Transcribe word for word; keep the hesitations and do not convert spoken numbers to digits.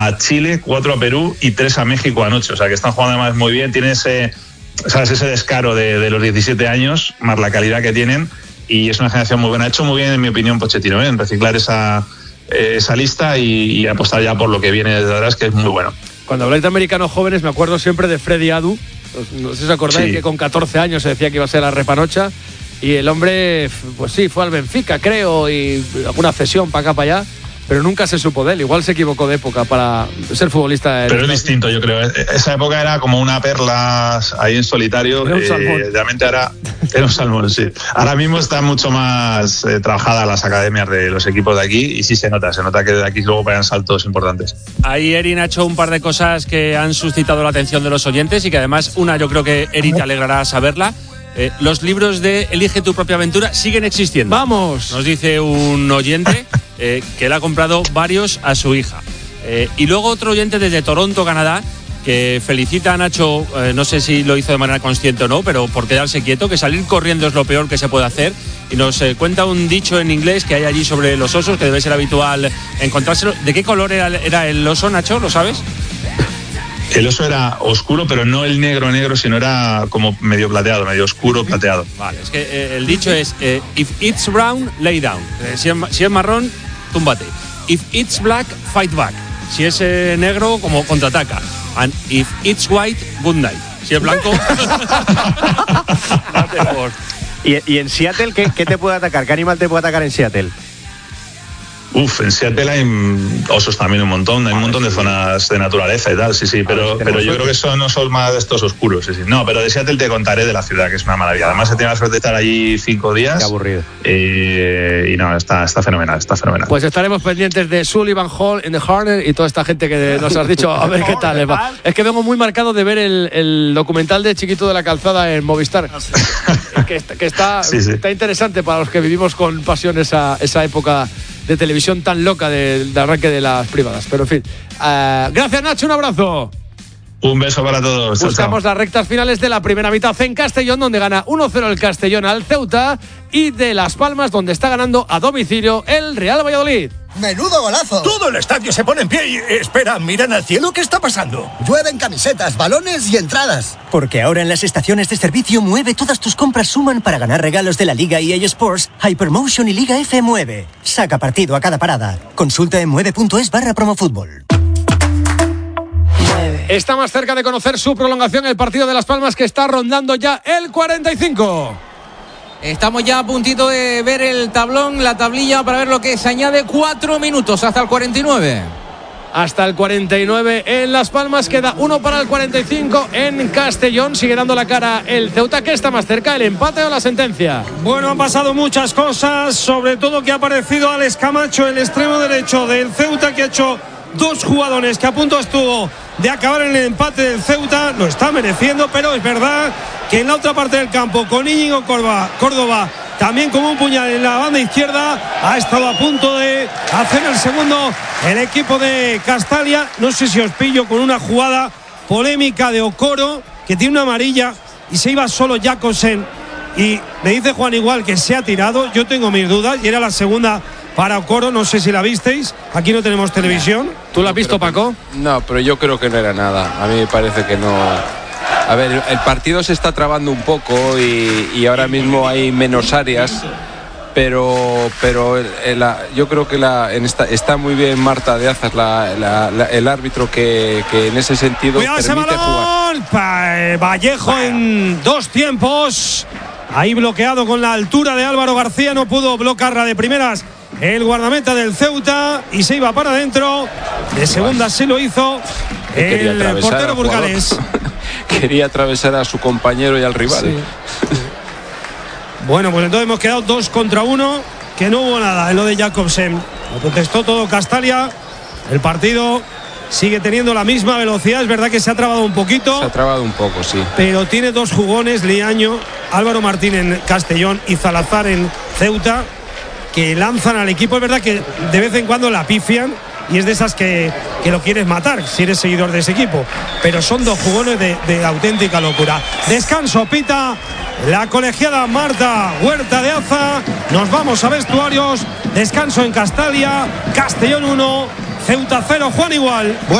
a Chile, cuatro a Perú y tres a México anoche. O sea, que están jugando además muy bien. Tienen ese, ¿sabes? ese descaro de, de los diecisiete años, más la calidad que tienen. Y es una generación muy buena. Ha hecho muy bien, en mi opinión, Pochettino, ¿eh? en reciclar esa, eh, esa lista y, y apostar ya por lo que viene desde atrás, que es muy bueno. Cuando habláis de americanos jóvenes, me acuerdo siempre de Freddy Adu. No sé si os acordáis sí. que con catorce años se decía que iba a ser la repanocha. Y el hombre, pues sí, fue al Benfica, creo, y alguna cesión para acá, para allá, pero nunca se supo de él. Igual se equivocó de época para ser futbolista. Pero es distinto, yo creo. Esa época era como una perla ahí en solitario. Era un salmón. Eh, realmente ahora era un salmón, sí. Ahora mismo está mucho más eh, trabajada las academias de los equipos de aquí y sí se nota, se nota que de aquí luego pegan saltos importantes. Ahí Erin ha hecho un par de cosas que han suscitado la atención de los oyentes y que además, una, yo creo que Erin te alegrará saberla. Eh, los libros de Elige tu propia aventura siguen existiendo. ¡Vamos! Nos dice un oyente eh, que le ha comprado varios a su hija. Eh, y luego otro oyente desde Toronto, Canadá, que felicita a Nacho, eh, no sé si lo hizo de manera consciente o no, pero por quedarse quieto, que salir corriendo es lo peor que se puede hacer. Y nos eh, cuenta un dicho en inglés que hay allí sobre los osos, que debe ser habitual encontrárselo. ¿De qué color era, era el oso, Nacho? ¿Lo sabes? El oso era oscuro, pero no el negro negro, sino era como medio plateado, medio oscuro plateado. Vale, es que eh, el dicho es eh, if it's brown, lay down. Eh, si, es, si es marrón, túmbate. If it's black, fight back. Si es eh, negro, como contraataca. And if it's white, good night. Si es blanco, date por. ¿Y, y en Seattle qué, qué te puede atacar? ¿Qué animal te puede atacar en Seattle? Uf, en Seattle hay osos también un montón, hay un montón de zonas de naturaleza y tal, sí, sí, pero, pero yo creo que son osos más de estos oscuros, sí, sí. No, pero de Seattle te contaré de la ciudad, que es una maravilla. Además, he tenido la suerte de estar allí cinco días. Qué aburrido. Eh, y no, está, está fenomenal, está fenomenal. Pues estaremos pendientes de Sullivan Hall en The Horner y toda esta gente que nos has dicho, a ver qué tal les va. Es que vengo muy marcado de ver el, el documental de Chiquito de la Calzada en Movistar. que está, que está, sí, sí. está interesante para los que vivimos con pasión esa, esa época de televisión tan loca de, de arranque de las privadas. Pero en fin, uh, gracias Nacho, un abrazo. Un beso para todos. Buscamos chao, chao. las rectas finales de la primera mitad en Castellón, donde gana uno cero el Castellón al Ceuta, y de Las Palmas, donde está ganando a domicilio el Real Valladolid. ¡Menudo golazo! Todo el estadio se pone en pie y... Espera, miran al cielo, ¿qué está pasando? Llueven camisetas, balones y entradas. Porque ahora en las estaciones de servicio Mueve todas tus compras suman para ganar regalos de la Liga E A Sports, Hypermotion y Liga F Mueve. Saca partido a cada parada. Consulta en mueve.es barra promofútbol. Está más cerca de conocer su prolongación el partido de Las Palmas, que está rondando ya el cuarenta y cinco. Estamos ya a puntito de ver el tablón, la tablilla, para ver lo que se añade. Cuatro minutos hasta el cuarenta y nueve. Hasta el cuarenta y nueve en Las Palmas, queda uno para el cuarenta y cinco en Castellón. Sigue dando la cara el Ceuta. ¿Qué está más cerca, el empate o la sentencia? Bueno, han pasado muchas cosas, sobre todo que ha aparecido Alex Camacho, el extremo derecho del Ceuta, que ha hecho dos jugadores que a punto estuvo de acabar en el empate del Ceuta. Lo está mereciendo, pero es verdad que en la otra parte del campo, con Íñigo Córdoba, Córdoba también como un puñal en la banda izquierda, ha estado a punto de hacer el segundo el equipo de Castalia. No sé si os pillo con una jugada polémica de Okoro, que tiene una amarilla y se iba solo Jacobsen, y me dice Juan igual que se ha tirado. Yo tengo mis dudas y era la segunda para Okoro, no sé si la visteis, aquí no tenemos televisión. ¿Tú la has visto, Paco? No, pero yo creo que no era nada, a mí me parece que no. A ver, el partido se está trabando un poco y, y ahora mismo hay menos áreas, pero pero el, el, yo creo que la, en esta, está muy bien Marta de Azas, la, la, la, el árbitro, que, que en ese sentido Cuidado permite ese balón, jugar. Vallejo Vaya. En dos tiempos, ahí bloqueado con la altura de Álvaro García, no pudo bloquearla de primeras el guardameta del Ceuta y se iba para adentro. De segunda sí lo hizo el portero burgalés. Quería atravesar a su compañero y al rival. Sí. Bueno, pues entonces hemos quedado dos contra uno, que no hubo nada en lo de Jacobsen. Lo protestó todo Castalia. El partido sigue teniendo la misma velocidad. Es verdad que se ha trabado un poquito. Se ha trabado un poco, sí. Pero tiene dos jugones, Liaño, Álvaro Martín en Castellón y Salazar en Ceuta, que lanzan al equipo. Es verdad que de vez en cuando la pifian y es de esas que, que lo quieres matar si eres seguidor de ese equipo, pero son dos jugones de, de auténtica locura. Descanso, pita la colegiada Marta Huerta de Aza. Nos vamos a vestuarios. Descanso en Castalia. Castellón uno, Ceuta cero. Juan igual.